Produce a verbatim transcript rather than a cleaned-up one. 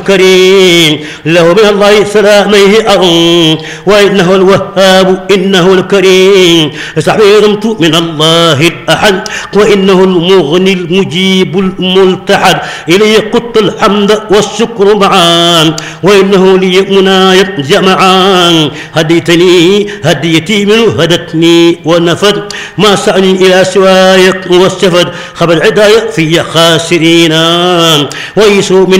كريم له من الله سلاميه أرم وإنه الوهاب إنه الكريم سعيرمت من الله الأحد وإنه المغني المجيب الملتحد إليه قط الحمد والشكر معا وإنه لي منايا جمعا هديتني هديتي منه هدتني ونفد ما سعني إلى سواك والسفد خبر عدايا في خاسرين ويسوا من